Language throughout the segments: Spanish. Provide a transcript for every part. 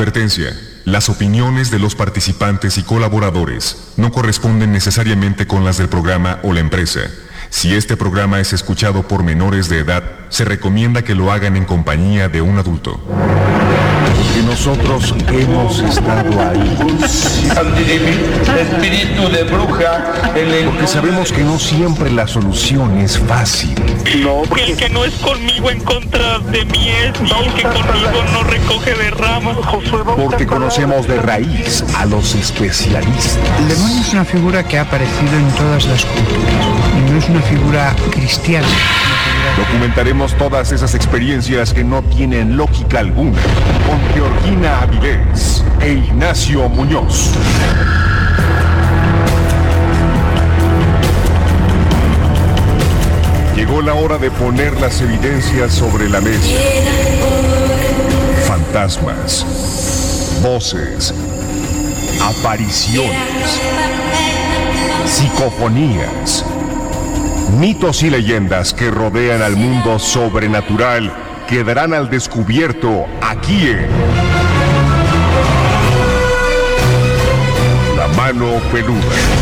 Advertencia. Las opiniones de los participantes y colaboradores no corresponden necesariamente con las del programa o la empresa. Si este programa es escuchado por menores de edad, se recomienda que lo hagan en compañía de un adulto. Porque nosotros hemos estado ahí. Espíritu de bruja. Porque sabemos que no siempre la solución es fácil. No, El que no es conmigo en contra de mí es, y el que conmigo no recoge de ramas. Porque conocemos de raíz a los especialistas. El demonio es una figura que ha aparecido en todas las culturas. Y no es una figura cristiana. Documentaremos todas esas experiencias que no tienen lógica alguna con Georgina Avilés e Ignacio Muñoz. Llegó la hora de poner las evidencias sobre la mesa. Fantasmas, voces, apariciones, psicofonías, mitos y leyendas que rodean al mundo sobrenatural quedarán al descubierto aquí en La Mano Peluda.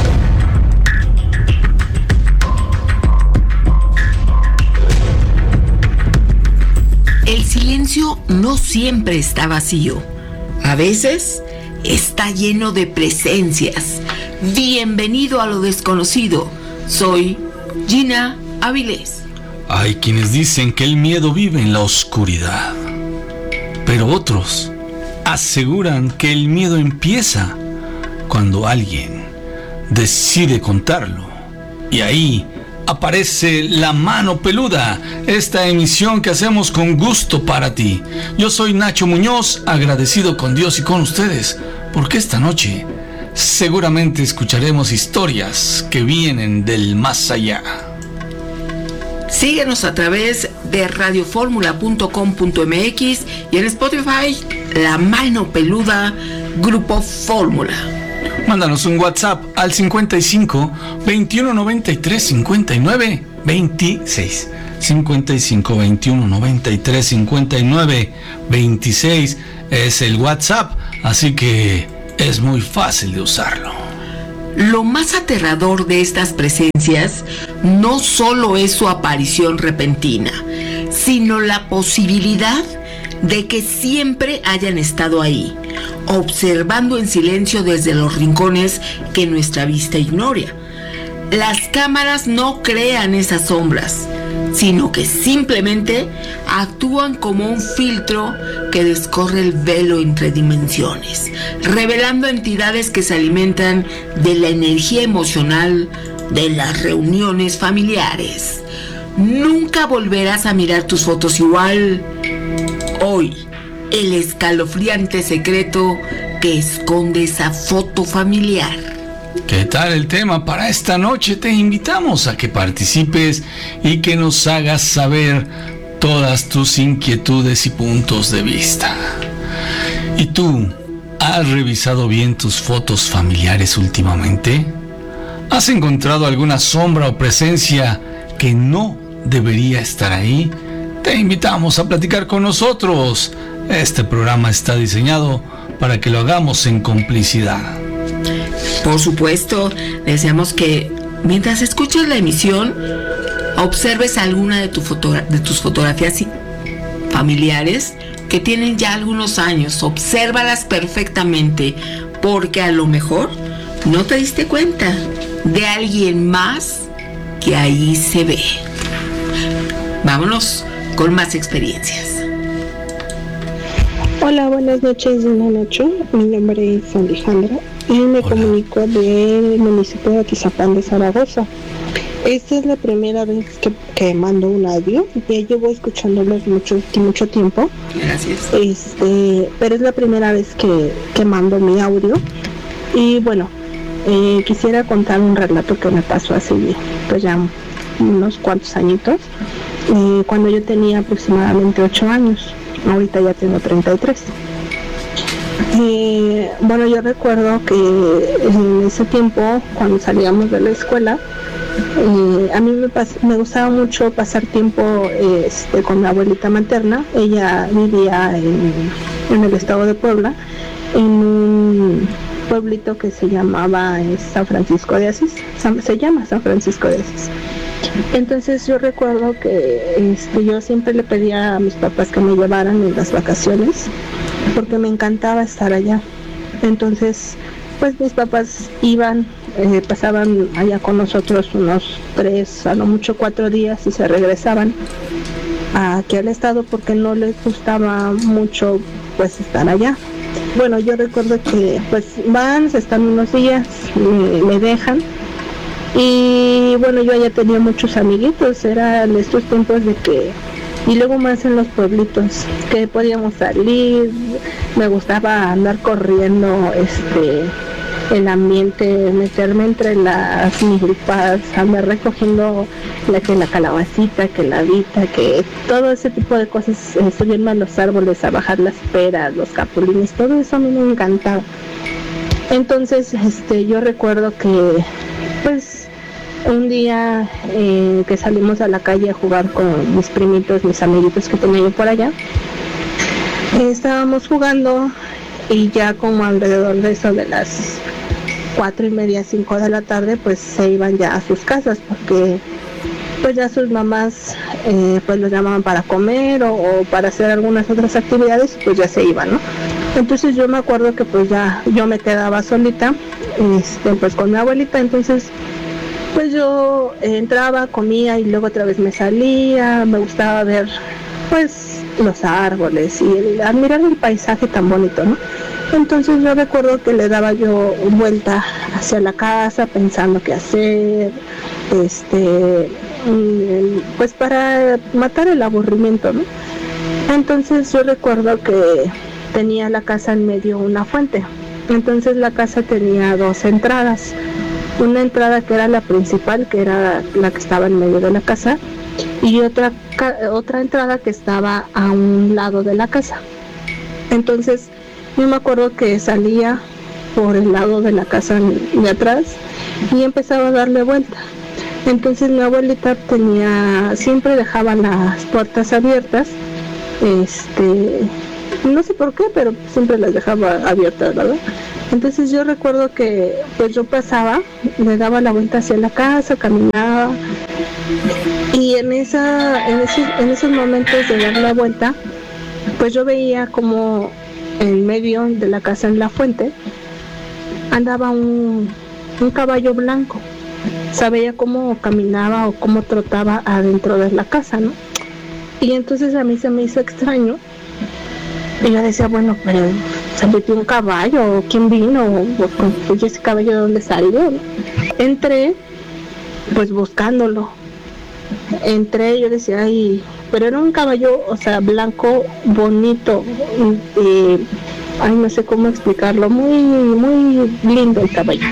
El silencio no siempre está vacío. A veces está lleno de presencias. Bienvenido a lo desconocido. Soy Gina Avilés. Hay quienes dicen que el miedo vive en la oscuridad, pero otros aseguran que el miedo empieza cuando alguien decide contarlo. Y ahí aparece La Mano Peluda, esta emisión que hacemos con gusto para ti. Yo soy Nacho Muñoz, agradecido con Dios y con ustedes, porque esta noche seguramente escucharemos historias que vienen del más allá. Síguenos a través de radioformula.com.mx y en Spotify, La Mano Peluda, Grupo Fórmula. Mándanos un WhatsApp al 55 21 93 59 26. 55 21 93 59 26 es el WhatsApp, así que es muy fácil de usarlo. Lo más aterrador de estas presencias no solo es su aparición repentina, sino la posibilidad de que siempre hayan estado ahí, observando en silencio desde los rincones que nuestra vista ignora. Las cámaras no crean esas sombras, sino que simplemente actúan como un filtro que descorre el velo entre dimensiones, revelando entidades que se alimentan de la energía emocional de las reuniones familiares. Nunca volverás a mirar tus fotos igual. Hoy, el escalofriante secreto que esconde esa foto familiar. ¿Qué tal el tema para esta noche? Te invitamos a que participes y que nos hagas saber todas tus inquietudes y puntos de vista. ¿Y tú, has revisado bien tus fotos familiares últimamente? ¿Has encontrado alguna sombra o presencia que no debería estar ahí? Te invitamos a platicar con nosotros. Este programa está diseñado para que lo hagamos en complicidad. Por supuesto, deseamos que mientras escuches la emisión, observes alguna de tus fotografías familiares que tienen ya algunos años. Obsérvalas perfectamente, porque a lo mejor no te diste cuenta de alguien más que ahí se ve. Vámonos con más experiencias. Hola, buenas noches, Nacho. Mi nombre es Alejandra y me comunico del municipio de Atizapán de Zaragoza. Esta es la primera vez que mando un audio. Ya llevo escuchándolos mucho tiempo. Gracias. Pero es la primera vez que mando mi audio. Y bueno, quisiera contar un relato que me pasó hace pues ya unos cuantos añitos. Cuando yo tenía aproximadamente 8 años. Ahorita ya tengo 33. Bueno, yo recuerdo que en ese tiempo, cuando salíamos de la escuela, a mí me gustaba mucho pasar tiempo con mi abuelita materna. Ella vivía en el estado de Puebla, en un pueblito que se llamaba San Francisco de Asís, se llama San Francisco de Asís. Entonces yo recuerdo que yo siempre le pedía a mis papás que me llevaran en las vacaciones, porque me encantaba estar allá. Entonces, pues mis papás iban, pasaban allá con nosotros unos 3, a lo mucho 4 días y se regresaban aquí al estado porque no les gustaba mucho pues estar allá. Bueno, yo recuerdo que pues van, se están unos días, me dejan. Y bueno, yo ya tenía muchos amiguitos, eran estos tiempos de que, y luego más en los pueblitos, que podíamos salir, me gustaba andar corriendo, el ambiente, meterme entre las milpas, andar recogiendo la calabacita, que la vita, que todo ese tipo de cosas, subirme a los árboles, a bajar las peras, los capulines, todo eso a mí me encantaba. Entonces, yo recuerdo que, pues, un día que salimos a la calle a jugar con mis primitos, mis amiguitos que tenía yo por allá, estábamos jugando y ya como alrededor de eso de las 4:30, 5 de la tarde, pues se iban ya a sus casas porque pues ya sus mamás pues los llamaban para comer o para hacer algunas otras actividades, pues ya se iban, ¿no? Entonces yo me acuerdo que pues ya yo me quedaba solita, pues con mi abuelita. Entonces pues yo entraba, comía y luego otra vez me salía. Me gustaba ver pues los árboles y admirar el paisaje tan bonito, ¿no? Entonces yo recuerdo que le daba yo vuelta hacia la casa pensando qué hacer, pues para matar el aburrimiento, ¿no? Entonces yo recuerdo que tenía la casa en medio una fuente. Entonces la casa tenía 2 entradas. Una entrada que era la principal, que era la que estaba en medio de la casa, y otra entrada que estaba a un lado de la casa. Entonces yo me acuerdo que salía por el lado de la casa de atrás y empezaba a darle vuelta. Entonces mi abuelita siempre dejaba las puertas abiertas, no sé por qué, pero siempre las dejaba abiertas, ¿verdad? Entonces yo recuerdo que pues yo pasaba, le daba la vuelta hacia la casa, caminaba, y en esos momentos de dar la vuelta, pues yo veía como en medio de la casa, en la fuente, andaba un caballo blanco. Sabía cómo caminaba o cómo trotaba adentro de la casa, ¿no? Y entonces a mí se me hizo extraño. Y yo decía, bueno, pero se metió un caballo, ¿quién vino? Pues ese caballo, ¿de dónde salió? Entré, pues buscándolo. Yo decía, ay, pero era un caballo, o sea, blanco, bonito, ay, no sé cómo explicarlo, muy, muy lindo el caballo.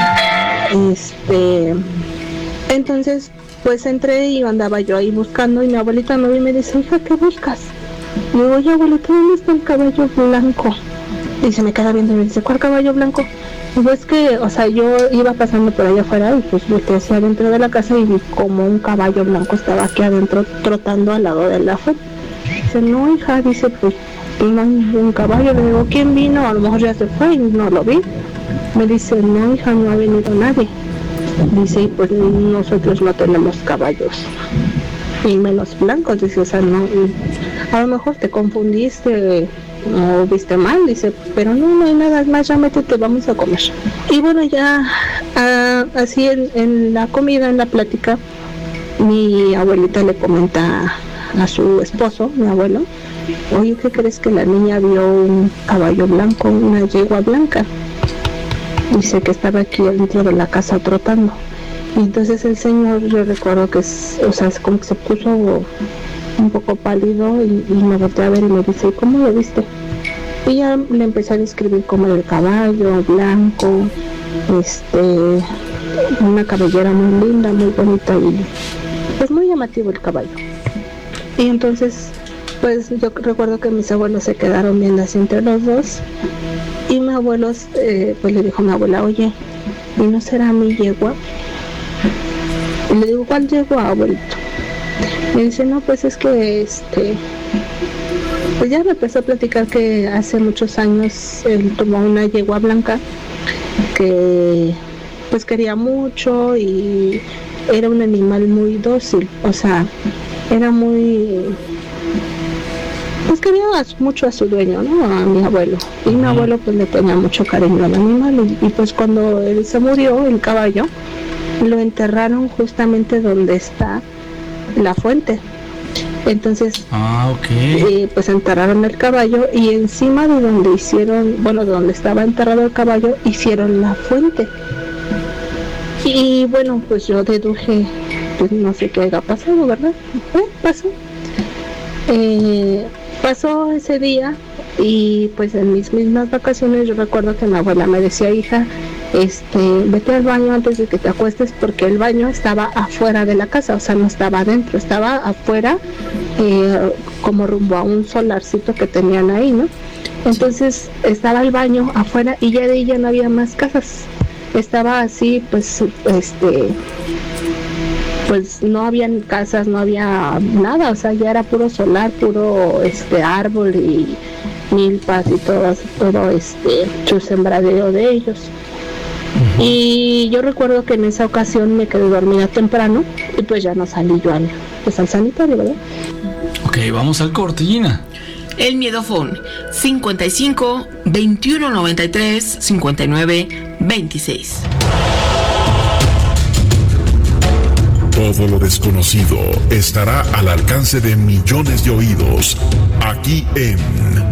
Entonces, pues entré y andaba yo ahí buscando y mi abuelita me ve y me dice, hija, ¿qué buscas? Y digo, oye, abuelita, ¿dónde está el caballo blanco? Y se me queda viendo y me dice, ¿cuál caballo blanco? Y pues que, o sea, yo iba pasando por allá afuera y pues volteé hacia adentro de la casa y vi como un caballo blanco estaba aquí adentro trotando al lado de la fuente. Dice, no, hija, dice, pues no hay ningún caballo. Le digo, ¿quién vino? A lo mejor ya se fue y no lo vi. Me dice, no, hija, no ha venido nadie. Dice, pues nosotros no tenemos caballos, y menos blancos. Dice, o sea, no, a lo mejor te confundiste o viste mal. Dice, pero no hay nada más, ya métete, vamos a comer. Y bueno, ya así en la comida, en la plática, mi abuelita le comenta a su esposo, mi abuelo, oye, ¿qué crees que la niña vio un caballo blanco, una yegua blanca? Dice que estaba aquí dentro de la casa trotando. Y entonces el señor, yo recuerdo que, o sea, como que se puso un poco pálido y me volteé a ver y me dice, ¿cómo lo viste? Y ya le empecé a describir como el caballo blanco, una cabellera muy linda, muy bonita y pues muy llamativo el caballo. Y entonces, pues yo recuerdo que mis abuelos se quedaron viendo así entre los dos. Y mi abuelo, pues le dijo a mi abuela, oye, ¿y no será mi yegua? Y le digo, ¿cuál yegua, abuelito? Me dice, no, pues es que, pues ya me empezó a platicar que hace muchos años él tomó una yegua blanca que pues quería mucho y era un animal muy dócil, o sea, era muy, pues quería mucho a su dueño, ¿no? A mi abuelo. Y mi abuelo pues le tenía mucho cariño al animal y pues cuando él se murió, el caballo, lo enterraron justamente donde está la fuente. Entonces, pues enterraron el caballo y encima de donde hicieron, bueno, de donde estaba enterrado el caballo, hicieron la fuente. Y bueno, pues yo deduje, pues no sé qué haya pasado, ¿verdad? Pasó ese día y pues en mis mismas vacaciones yo recuerdo que mi abuela me decía, hija, vete al baño antes de que te acuestes, porque el baño estaba afuera de la casa, o sea, no estaba adentro, estaba afuera, como rumbo a un solarcito que tenían ahí, ¿no? Entonces estaba el baño afuera y ya de ahí ya no había más casas, estaba así, pues, pues no habían casas, no había nada, o sea, ya era puro solar, puro árbol y milpas y todo su sembradeo de ellos. Y yo recuerdo que en esa ocasión me quedé dormida temprano y pues ya no salí yo al sanitario, ¿verdad? Ok, vamos al corte, Gina. El Miedofón 55 21 93 59 26. Todo lo desconocido estará al alcance de millones de oídos aquí en